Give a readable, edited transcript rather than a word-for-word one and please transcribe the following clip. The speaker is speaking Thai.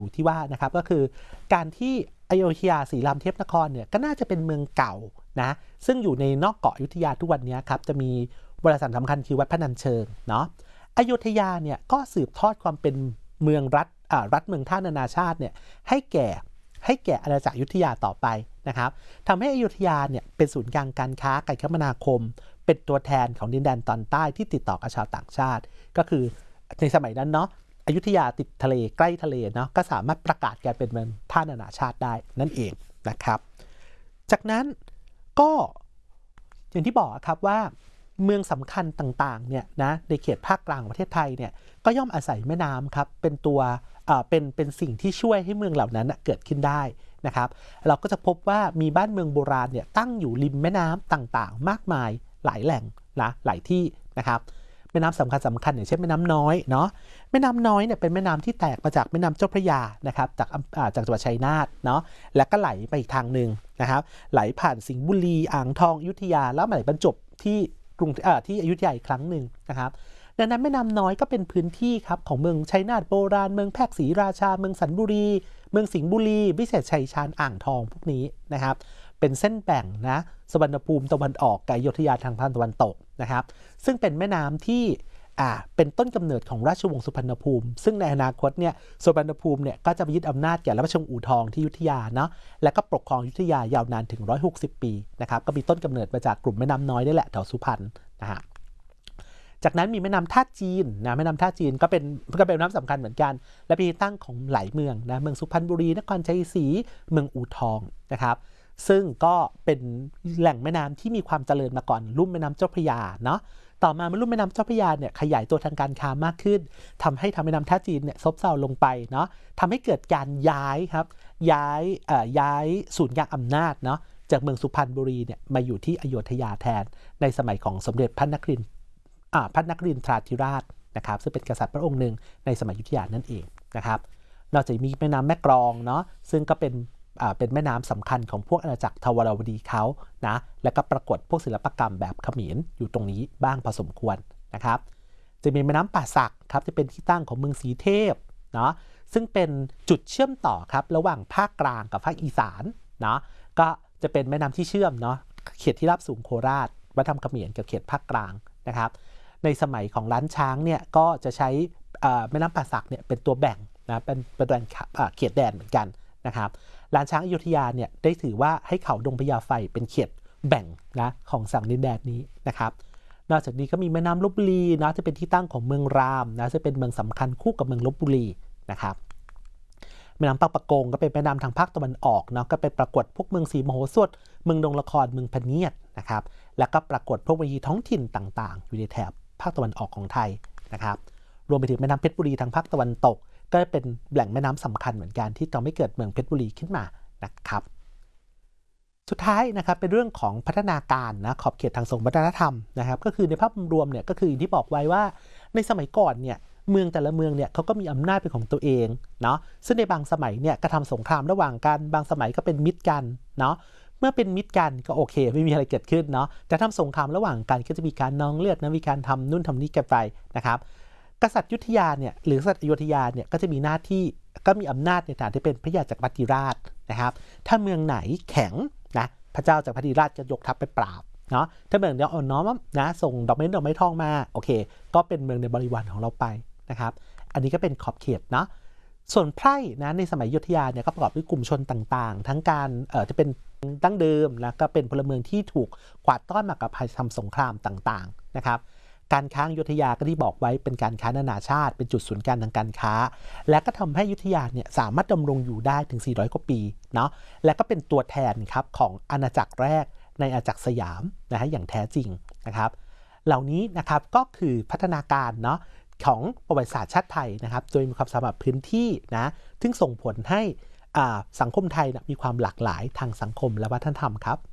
ที่ว่านะครับก็คือการที่อโยธยาศรีรามเทพนครเนี่ยก็น่าจะเป็นเมืองเก่านะซึ่งอยู่ในนอกเกาะอยุธยาทุกวันนี้ครับจะมีโบราณสถานสำคัญคือวัดพนัญเชิงเนาะอโยธยาเนี่ยก็สืบทอดความเป็นเมืองรัฐเมืองท่านานาชาติเนี่ยให้แก่อาณาจักรอยุธยาต่อไปนะครับทำให้อยุธยาเนี่ยเป็นศูนย์กลางการค้าการคมนาคมเป็นตัวแทนของดินแดนตอนใต้ที่ติดต่อกับชาวต่างชาติก็คือในสมัยนั้นเนาะอยุธยาติดทะเลใกล้ทะเลเนาะก็สามารถประกาศการเป็นเมืองท่านานาชาติได้นั่นเองนะครับจากนั้นก็อย่างที่บอกครับว่าเมืองสำคัญต่างๆเนี่ยนะในเขตภาคกลางประเทศไทยเนี่ยก็ย่อมอาศัยแม่น้ำครับเป็นตัวเป็นสิ่งที่ช่วยให้เมืองเหล่านั้นเกิดขึ้นได้นะครับเราก็จะพบว่ามีบ้านเมืองโบราณเนี่ยตั้งอยู่ริมแม่น้ำต่างๆมากมายหลายแหล่งนะหลายที่นะครับแม่น้ำสำคัญอย่างเช่นแม่น้ำน้อยเนาะแม่น้ำน้อยเนี่ยเป็นแม่น้ำที่แตกมาจากแม่น้ำเจ้าพระยานะครับจากจังหวัดชัยนาทเนาะแล้วก็ไหลไปอีกทางหนึ่งนะครับไหลผ่านสิงห์บุรีอ่างทองอยุธยาแล้วไหลบรรจบที่ที่อยุธยาอีกครั้งหนึ่งนะครับดังนั้นแม่น้ำน้อยก็เป็นพื้นที่ครับของเมืองชัยนาทโบราณเมืองแพรกศรีราชาเมืองสันบุรีเมืองสิงห์บุรีวิเศษชัยชาญอ่างทองพวกนี้นะครับเป็นเส้นแบ่งนะสุวรรณภูมิตะวันออกกับอยุธยาทางตะวันตกนะครับซึ่งเป็นแม่น้ำที่เป็นต้นกำเนิดของราชวงศ์สุพรรณภูมิซึ่งในอนาคตเนี่ยสุพรรณภูมิเนี่ยก็จะไปยึดอำนาจแก่ราชวงศ์อู่ทองที่อยุธยาเนาะและก็ปกครองอยุธยายาวนานถึง160 ปีนะครับก็มีต้นกำเนิดมาจากกลุ่มแม่น้ำน้อยนี่แหละแถวสุพรรณนะฮะจากนั้นมีแม่น้ำท่าจีนนะแม่น้ำท่าจีนก็เป็นแม่น้ำสำคัญเหมือนกันและเป็นที่ตั้งของหลายเมืองนะเมืองสุพรรณบุรีนครชัยศรีเมืองอู่ทองนะครับซึ่งก็เป็นแหล่งแม่น้ำที่มีความเจริญมาก่อนลุ่มแม่น้ำเจ้าพระยาเนาะต่อมาลุ่มแม่น้ำเจ้าพระยาเนี่ยขยายตัวทางการค้ามากขึ้นทำให้แม่น้ำท่าจีนเนี่ยซบเซาลงไปเนาะทำให้เกิดการย้ายครับย้ายศูนย์กลางอำนาจเนาะจากเมืองสุพรรณบุรีเนี่ยมาอยู่ที่อโยธยาแทนในสมัยของสมเด็จพระนครินทราธิราชนะครับซึ่งเป็นกษัตริย์พระองค์หนึ่งในสมัยอยุธยานั่นเองนะครับนอกจากมีแม่น้ำแม่กลองเนาะซึ่งก็เป็นแม่น้ำสำคัญของพวกอาณาจักรทวารวดีเขานะแล้วก็ปรากฏพวกศิลปกรรมแบบเขมรอยู่ตรงนี้บ้างพอสมควรนะครับจะมีแม่น้ำป่าสักครับจะเป็นที่ตั้งของเมืองศรีเทพเนาะซึ่งเป็นจุดเชื่อมต่อครับระหว่างภาคกลางกับภาคอีสานเนาะก็จะเป็นแม่น้ำที่เชื่อมเนาะเขตที่ราบสูงโคราชวัฒนธรรมเขมรกับเขตภาคกลางนะครับในสมัยของล้านช้างเนี่ยก็จะใช้แม่น้ำป่าสักเนี่ยเป็นตัวแบ่งนะเป็นแบ่งเขตแดนเหมือนกันนะครับล้านช้างอยุธยาเนี่ยได้ถือว่าให้เขาดงพญาไฟเป็นเขตแบ่งนะของสั่งดินแดนนี้นะครับนอกจากนี้ก็มีแม่น้ำลพบุรีนะจะเป็นที่ตั้งของเมืองรามนะจะเป็นเมืองสำคัญคู่กับเมืองลพบุรีนะครับแม่น้ำปากงก็เป็นแม่น้ำทางภาคตะวันออกเนาะก็ไปปรากฏพวกเมืองศรีมโหสถเมืองดงละครเมืองพะเนียดนะครับแล้วก็ปรากฏพวกเวทีท้องถิ่นต่างๆอยู่ในแถบภาคตะวันออกของไทยนะครับรวมไปถึงแม่น้ำเพชรบุรีทางภาคตะวันตกก็เป็นแหล่งแม่น้ำสำคัญเหมือนกันที่ทำให้เกิดเมืองเพชรบุรีขึ้นมานะครับสุดท้ายนะครับเป็นเรื่องของพัฒนาการนะขอบเขตทางทรงวัฒนธรรมนะครับก็คือในภาพรวมเนี่ยก็คือที่บอกไว้ว่าในสมัยก่อนเนี่ยเมืองแต่ละเมืองเนี่ยเขาก็มีอำนาจเป็นของตัวเองเนาะซึ่งในบางสมัยเนี่ยกระทำสงครามระหว่างกันบางสมัยก็เป็นมิตรกันเนาะเมื่อเป็นมิตรกันก็โอเคไม่มีอะไรเกิดขึ้นเนาะแต่ทำสงครามระหว่างกันก็จะมีการนองเลือดนะมีการทำนู่นทำนี่กันไปนะครับกษัตริย์อยุธยาเนี่ยหรือกษัตริย์อโยธยาเนี่ยก็จะมีหน้าที่ก็มีอำนาจในฐานะที่เป็นพระยาจักรพรรดิราชนะครับถ้าเมืองไหนแข็งนะพระเจ้าจักรพรรดิราชจะยกทัพไปปราบเนาะถ้าเมืองเดียวน้อมนะส่งดอกไม้ทองมาโอเคก็เป็นเมืองในบริวารของเราไปนะครับอันนี้ก็เป็นขอบเขตเนาะส่วนไพร่นะในสมัยอยุธยาเนี่ยก็ประกอบด้วยกลุ่มชนต่างๆทั้งการจะเป็นดั้งเดิมแล้วก็เป็นพลเมืองที่ถูกกวาดต้อนมากับภัยทำสงครามต่างๆนะครับการค้าอยุธยาก็ที่บอกไว้เป็นการค้านานาชาติเป็นจุดศูนย์กลางทางการค้าและก็ทำให้อยุธยาเนี่ยสามารถดำรงอยู่ได้ถึง400 กว่าปีเนาะและก็เป็นตัวแทนครับของอาณาจักรแรกในอาณาจักรสยามนะฮะอย่างแท้จริงนะครับเหล่านี้นะครับก็คือพัฒนาการเนาะของประวัติศาสตร์ชาติไทยนะครับโดยมีความสามารถพื้นที่นะซึ่งส่งผลให้สังคมไทยนะมีความหลากหลายทางสังคมและวัฒนธรรมครับ